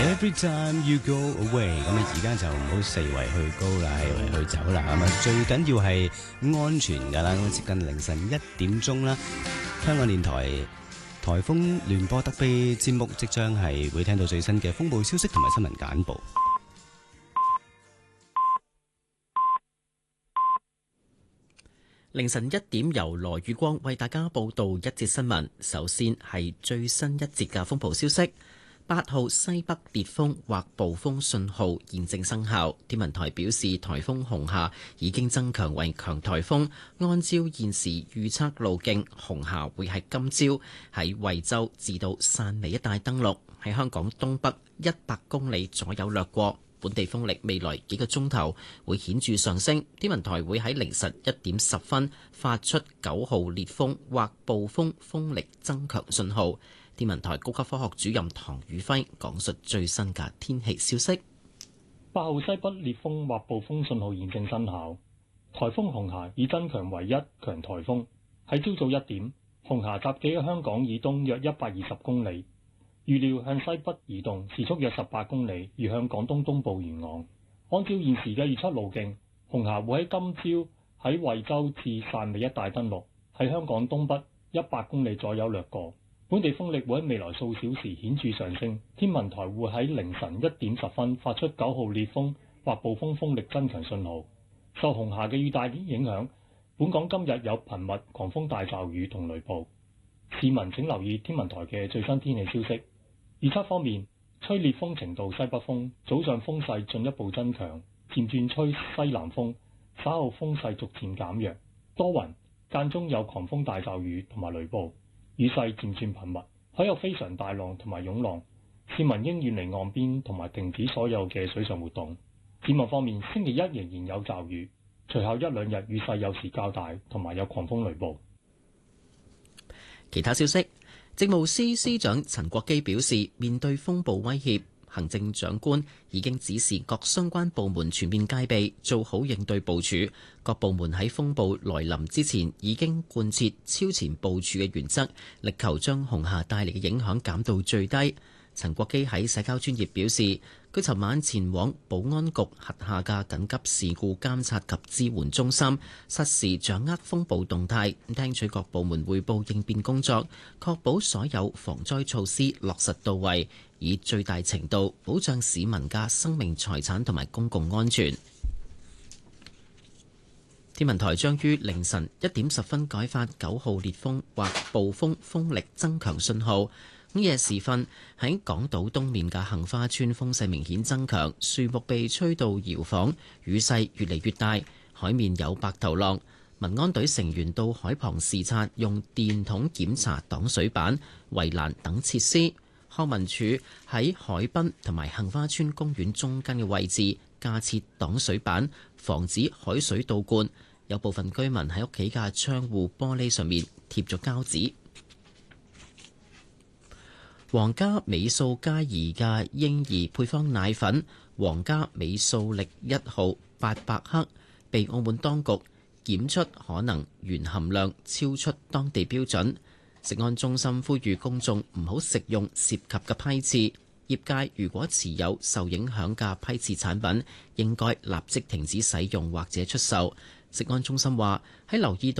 Every time you go away， 咁啊而家就唔好四圍去高啦，係圍去走啦。咁啊最緊要係安全㗎啦。咁接近凌晨1點鐘啦，香港電台颱風聯播特備節目即將係會聽到最新嘅風暴消息同埋新聞簡報。 凌晨1點，由羅宇光為大家報道一節新聞。首先係最新一節嘅風暴消息。8號西北烈風或暴風信號現正生效。天文台表示，颱風紅夏已經增強為強颱風。按照現時預測路徑，紅夏會喺今朝喺惠州至到汕尾一帶登陸，喺香港東北100公里左右掠過。本地風力未來幾個鐘頭會顯著上升。天文台會喺凌晨1點10分發出9號烈風或暴風風力增強信號。天文台高級科學主任唐宇輝講述最新嘅天氣消息。 8號西北烈風或暴風信號現正生效。颱風紅霞已增強為1強颱風。喺朝早1點，紅霞集結喺香港以東約120公里，預料向西北移動，時速約18公里，移向廣東東部沿岸。按照現時嘅預測路徑，紅霞會喺今朝喺惠州至汕尾一帶登陸，喺香港東北100公里左右掠過。本地風力會喺未來數小時顯著上升，天文台會喺凌晨1點10分發出9號烈風或暴風風力增強信號。受紅霞嘅雨帶影響，本港今日有頻密狂風大驟雨同雷暴，市民請留意天文台嘅最新天氣消息。預測方面，吹烈風程度西北風，早上風勢進一步增強，漸轉吹西南風，稍後風勢逐漸減弱，多雲，間中有狂風大驟雨同埋雷暴。雨勢漸轉頻密，海有非常大浪同埋湧浪，市民應遠離岸邊同埋停止所有嘅水上活動。展望方面，星期一仍然有驟雨，隨後1、2日雨勢有時較大，同埋有狂風雷暴。 其他消息，政務司司長陳國基表示，面對風暴威脅，行政長官已經指示各相關部門全面戒備，做好應對部署。各部門喺風暴來臨之前已經貫徹超前部署嘅原則，力求將紅霞帶嚟嘅影響減到最低。陳國基喺社交專頁表示，佢尋晚前往保安局轄下嘅緊急事故監察及支援中心，實時掌握風暴動態，聽取各部門匯報應變工作，確保所有防災措施落實到位，以最大程度保障市民嘅生命財產同埋公共安全。天文台將於凌晨1點10分改發9號烈風或暴風風力增強信號。午夜時分，喺港島東面嘅杏花村風勢明顯增強，樹木被吹到搖晃，雨勢越嚟越大，海面有白頭浪。民安隊成員到海旁視察，用電筒檢查擋水板、圍欄等設施。康文署喺海濱同埋杏花村公園中間嘅位置架設擋水板，防止海水倒灌。有部分居民喺屋企嘅窗戶玻璃上面貼咗膠紙。皇家美素佳怡嘅嬰兒配方奶粉皇家美素力1號800克被澳門當局檢出可能鉛含量超出當地標準。食安中心呼籲公眾唔好食用涉及嘅批次，業界如果持有受影響嘅批次產品，應該立即停止使用或者出售。食安中心話喺留意到